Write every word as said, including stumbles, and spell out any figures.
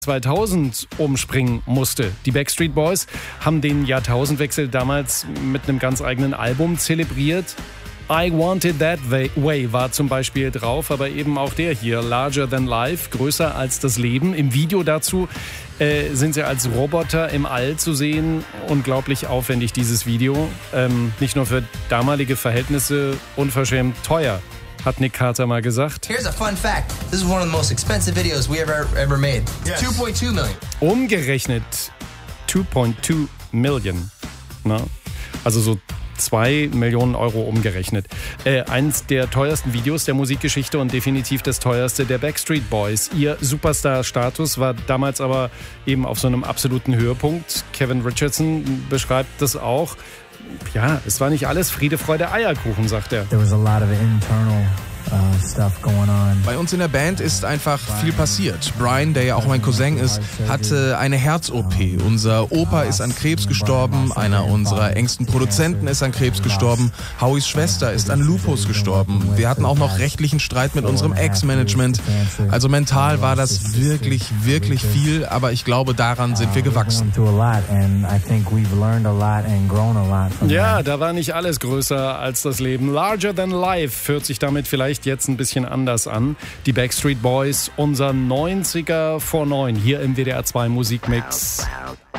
zweitausend umspringen musste. Die Backstreet Boys haben den Jahrtausendwechsel damals mit einem ganz eigenen Album zelebriert. I Want It That Way war zum Beispiel drauf, aber eben auch der hier, Larger Than Life, größer als das Leben. Im Video dazu äh, sind sie als Roboter im All zu sehen. Unglaublich aufwendig, dieses Video. Ähm, nicht nur für damalige Verhältnisse unverschämt teuer, hat Nick Carter mal gesagt. Here's a fun fact. This is one of the most expensive videos we ever ever made. Yes. two point two million. Umgerechnet two point two million. Na? Also so zwei Millionen Euro umgerechnet. Äh, eins der teuersten Videos der Musikgeschichte und definitiv das teuerste der Backstreet Boys. Ihr Superstar-Status war damals aber eben auf so einem absoluten Höhepunkt. Kevin Richardson beschreibt das auch. Ja, es war nicht alles Friede, Freude, Eierkuchen, sagt er. There was a lot of internal uh, stuff going on. Bei uns in der Band ist einfach viel passiert. Brian, der ja auch mein Cousin ist, hatte eine Herz-O P. Unser Opa ist an Krebs gestorben, einer unserer engsten Produzenten ist an Krebs gestorben, Howies Schwester ist an Lupus gestorben. Wir hatten auch noch rechtlichen Streit mit unserem Ex-Management. Also mental war das wirklich, wirklich viel, aber ich glaube, daran sind wir gewachsen. Ja, da war nicht alles größer als das Leben. Larger Than Life hört sich damit vielleicht jetzt ein bisschen anders an. Die Backstreet Boys, unser neunziger vor neun hier im W D R zwei Musikmix.